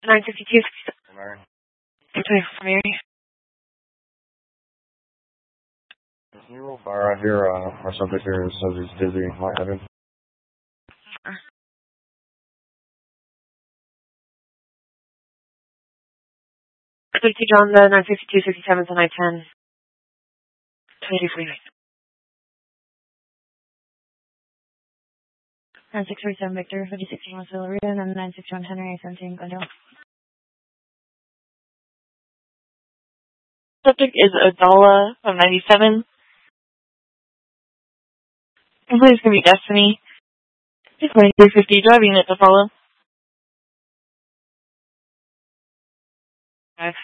952. Mary. For Mary. Can you roll fire out here? Our subject here says he's dizzy, lightheaded. John, the 952, 67 to 910. 2249. 9637 Victor, 56 Villa and 961 Henry, 17 Glendale. Subject is Odala of 97. And please give me Destiny. 2350, driving it to follow. 5.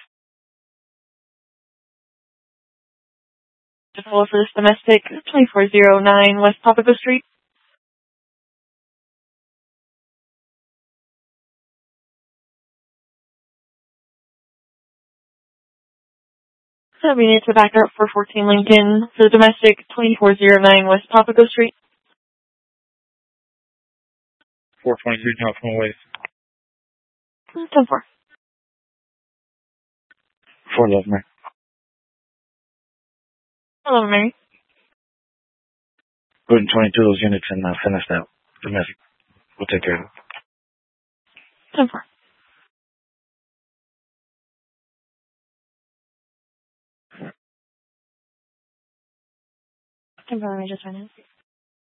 To follow for this domestic, 2409 West Papago Street. Driving it to back up for 14 Lincoln for the domestic, 2409 West Papago Street. 423 John from Waste. 10-4. 411 Mary. Hello, Mary. Go ahead and 22 those units and finish that domestic. We'll take care of it. 10-4. Confirm, I just went in.